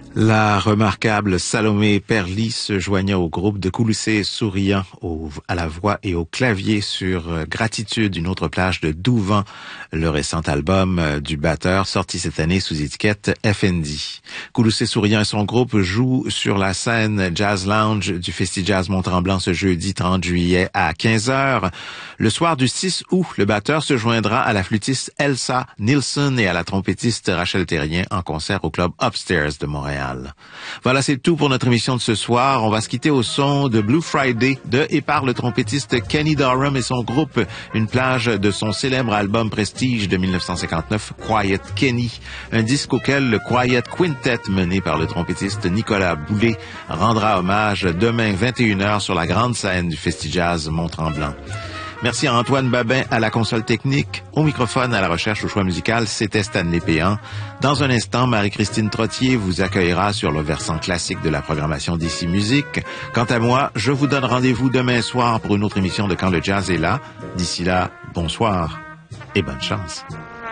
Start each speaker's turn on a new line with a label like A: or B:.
A: La remarquable Salomé Perly se joignait au groupe de Kouloussé Souriant à la voix et au clavier sur Gratitude, une autre plage de Douvan, le récent album du batteur sorti cette année sous étiquette FND. Kouloussé Souriant et son groupe jouent sur la scène Jazz Lounge du Festi-Jazz Mont-Tremblant ce jeudi 30 juillet à 15h. Le soir du 6 août, le batteur se joindra à la flûtiste Elsa Nielsen et à la trompettiste Rachel Terrien en concert au club Upstairs de Montréal. Voilà, c'est tout pour notre émission de ce soir. On va se quitter au son de Blue Friday de et par le trompettiste Kenny Dorham et son groupe, une plage de son célèbre album Prestige de 1959, Quiet Kenny, un disque auquel le Quiet Quintet mené par le trompettiste Nicolas Boulay rendra hommage demain 21h sur la grande scène du Festi-Jazz Mont-Tremblant. Merci à Antoine Babin à la console technique. Au microphone, à la recherche au choix musical, c'était Stanley Péan. Dans un instant, Marie-Christine Trottier vous accueillera sur le versant classique de la programmation d'ici Musique. Quant à moi, je vous donne rendez-vous demain soir pour une autre émission de Quand le jazz est là. D'ici là, bonsoir et bonne chance.